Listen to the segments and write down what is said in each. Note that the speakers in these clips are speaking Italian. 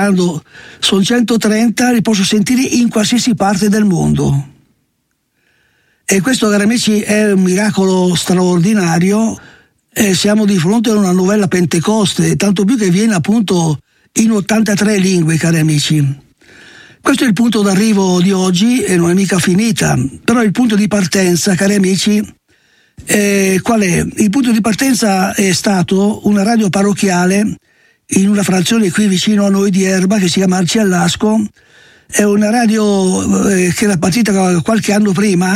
quando sono 130 li posso sentire in qualsiasi parte del mondo. E questo, cari amici, è un miracolo straordinario. Siamo di fronte a una novella Pentecoste, tanto più che viene appunto in 83 lingue, cari amici. Questo è il punto d'arrivo di oggi e non è mica finita, però il punto di partenza, cari amici, qual è? Il punto di partenza è stato una radio parrocchiale in una frazione qui vicino a noi di Erba che si chiama Arciellasco. È una radio che era partita qualche anno prima,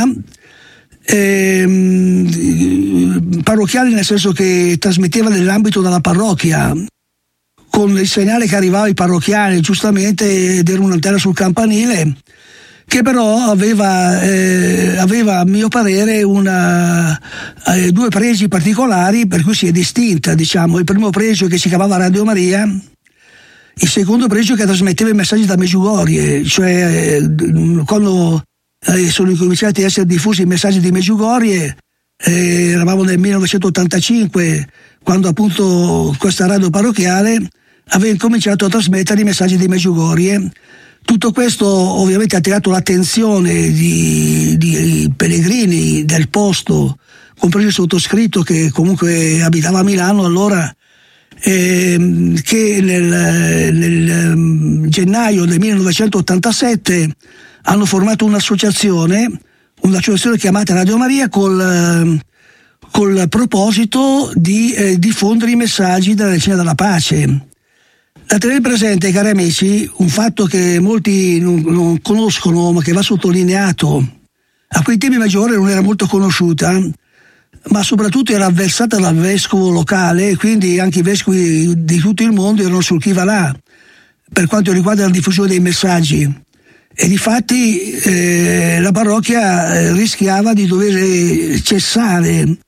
parrocchiale nel senso che trasmetteva nell'ambito della parrocchia, con il segnale che arrivava ai parrocchiani, giustamente, ed era un'antenna sul campanile, che però aveva a mio parere due pregi particolari per cui si è distinta, diciamo. Il primo pregio che si chiamava Radio Maria, il secondo pregio che trasmetteva i messaggi da Medjugorje, cioè quando sono incominciati a essere diffusi i messaggi di Medjugorje, eravamo nel 1985, quando appunto questa radio parrocchiale aveva incominciato a trasmettere i messaggi di Medjugorje. Tutto questo ovviamente ha attirato l'attenzione di pellegrini del posto, compreso il sottoscritto che comunque abitava a Milano allora, che nel gennaio del 1987 hanno formato un'associazione chiamata Radio Maria col proposito di diffondere i messaggi della Regina della Pace. Da tenere presente, cari amici, un fatto che molti non conoscono ma che va sottolineato. A quei tempi Medjugorje non era molto conosciuta, ma soprattutto era avversata dal vescovo locale, e quindi anche i vescovi di tutto il mondo erano sul chi va là per quanto riguarda la diffusione dei messaggi. E difatti la parrocchia rischiava di dover cessare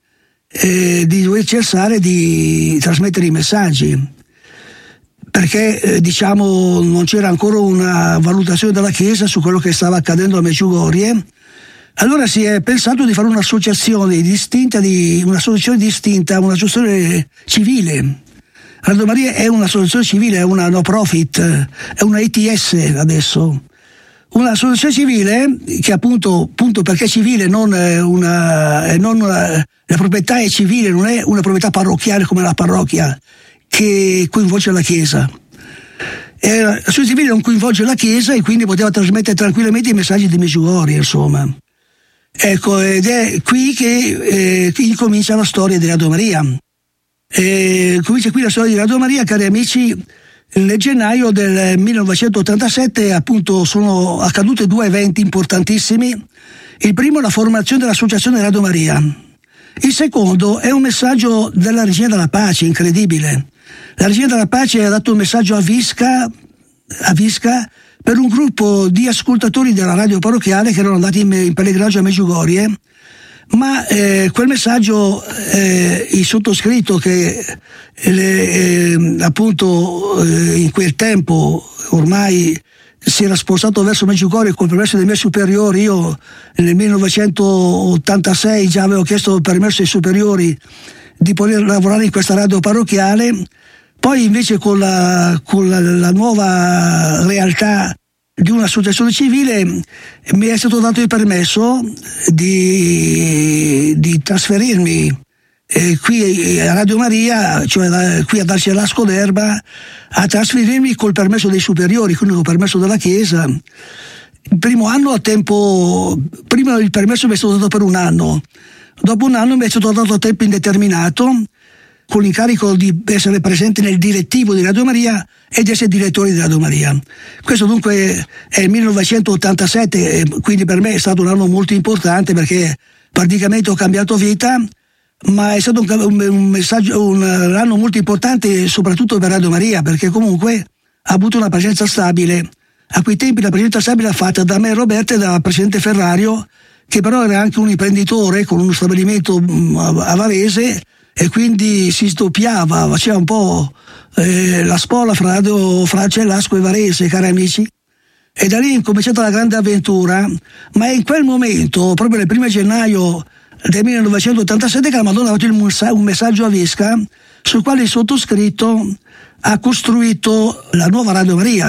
di trasmettere i messaggi, perché non c'era ancora una valutazione della Chiesa su quello che stava accadendo a Medjugorje. Allora si è pensato di fare un'associazione distinta, un'associazione civile. Radio Maria è un'associazione civile, è una no profit, è una ETS adesso. Un'associazione civile che appunto perché è civile, la proprietà è civile, non è una proprietà parrocchiale come la parrocchia che coinvolge la Chiesa. L'associazione civile non coinvolge la Chiesa e quindi poteva trasmettere tranquillamente i messaggi di Medjugorje, insomma. Ecco, ed è qui che incomincia la storia di Radio Maria. Comincia qui la storia di Radio Maria, cari amici. Nel gennaio del 1987 appunto sono accadute due eventi importantissimi. Il primo è la formazione dell'associazione Radio Maria. Il secondo è un messaggio della Regina della Pace, incredibile. La Regina della Pace ha dato un messaggio a Visca per un gruppo di ascoltatori della radio parrocchiale che erano andati in pellegrinaggio a Medjugorje, ma quel messaggio il sottoscritto che appunto in quel tempo ormai si era spostato verso Medjugorje col permesso dei miei superiori. Io nel 1986 già avevo chiesto permesso ai superiori di poter lavorare in questa radio parrocchiale. Poi invece con la nuova realtà di un'associazione civile mi è stato dato il permesso di trasferirmi qui a Radio Maria, cioè qui ad Arciellasco d'Erba, a trasferirmi col permesso dei superiori, quindi col permesso della Chiesa. Il primo anno prima il permesso mi è stato dato per un anno, dopo un anno mi è stato dato a tempo indeterminato, con l'incarico di essere presente nel direttivo di Radio Maria e di essere direttore di Radio Maria. Questo dunque è il 1987, quindi per me è stato un anno molto importante perché praticamente ho cambiato vita, ma è stato un anno molto importante soprattutto per Radio Maria, perché comunque ha avuto una presenza stabile. A quei tempi la presenza stabile fatta da me e Roberta e da presidente Ferrario, che però era anche un imprenditore con uno stabilimento a Varese, e quindi si sdoppiava, faceva un po' la spola fra Arciellasco e Varese, cari amici. E da lì è cominciata la grande avventura, ma è in quel momento, proprio nel 1 gennaio del 1987, che la Madonna ha fatto un messaggio a Visca, sul quale il sottoscritto ha costruito la nuova Radio Maria.